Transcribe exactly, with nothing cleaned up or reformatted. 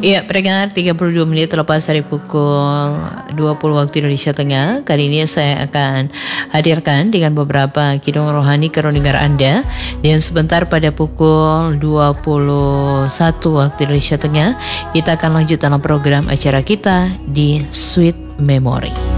Iya, pendengar, tiga puluh dua menit terlepas dari pukul dua puluh waktu Indonesia Tengah. Kali ini saya akan hadirkan dengan beberapa kidung rohani ke dengar Anda. Dan sebentar pada pukul dua puluh satu waktu Indonesia Tengah, kita akan lanjut dalam program acara kita di Sweet Memory.